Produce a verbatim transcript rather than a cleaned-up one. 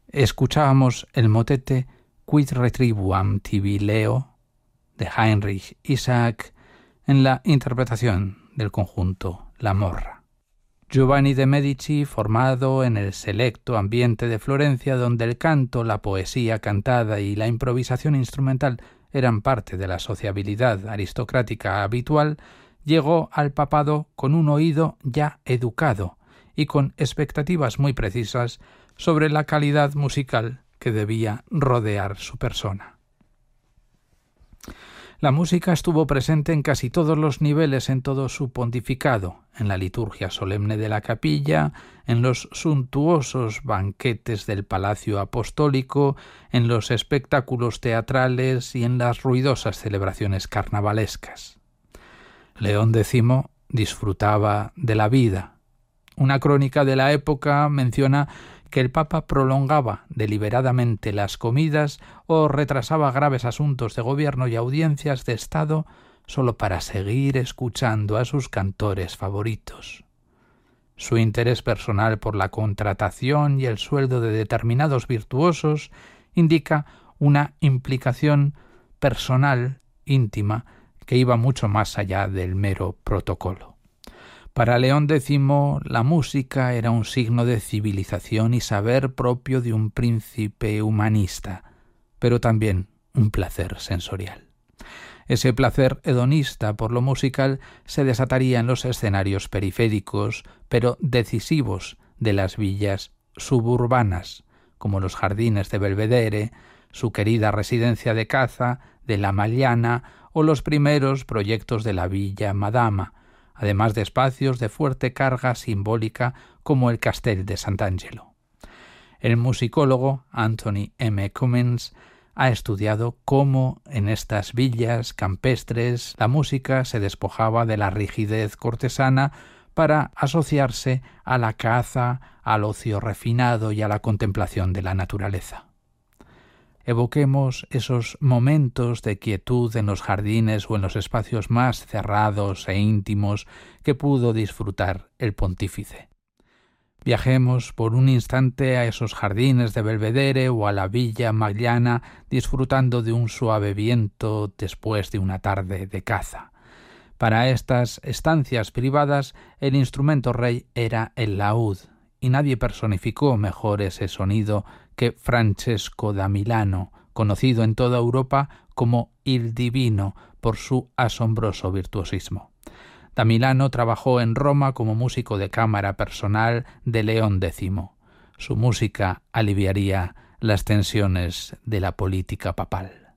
Escuchábamos el motete Quid retribuam tibi Leo de Heinrich Isaac en la interpretación del conjunto La Morra. Giovanni de Medici, formado en el selecto ambiente de Florencia, donde el canto, la poesía cantada y la improvisación instrumental eran parte de la sociabilidad aristocrática habitual, llegó al papado con un oído ya educado y con expectativas muy precisas sobre la calidad musical que debía rodear su persona. La música estuvo presente en casi todos los niveles en todo su pontificado, en la liturgia solemne de la capilla, en los suntuosos banquetes del Palacio Apostólico, en los espectáculos teatrales y en las ruidosas celebraciones carnavalescas. León décimo disfrutaba de la vida. Una crónica de la época menciona que el Papa prolongaba deliberadamente las comidas o retrasaba graves asuntos de gobierno y audiencias de Estado solo para seguir escuchando a sus cantores favoritos. Su interés personal por la contratación y el sueldo de determinados virtuosos indica una implicación personal íntima que iba mucho más allá del mero protocolo. Para León décimo, la música era un signo de civilización y saber propio de un príncipe humanista, pero también un placer sensorial. Ese placer hedonista por lo musical se desataría en los escenarios periféricos, pero decisivos de las villas suburbanas, como los jardines de Belvedere, su querida residencia de caza de La Magliana o los primeros proyectos de la Villa Madama, además de espacios de fuerte carga simbólica como el Castell de Sant'Angelo. El musicólogo Anthony M. Cummins ha estudiado cómo en estas villas campestres la música se despojaba de la rigidez cortesana para asociarse a la caza, al ocio refinado y a la contemplación de la naturaleza. Evoquemos esos momentos de quietud en los jardines o en los espacios más cerrados e íntimos que pudo disfrutar el pontífice. Viajemos por un instante a esos jardines de Belvedere o a la Villa Magliana disfrutando de un suave viento después de una tarde de caza. Para estas estancias privadas el instrumento rey era el laúd, y nadie personificó mejor ese sonido que Francesco da Milano, conocido en toda Europa como Il Divino por su asombroso virtuosismo. Da Milano trabajó en Roma como músico de cámara personal de León décimo. Su música aliviaría las tensiones de la política papal.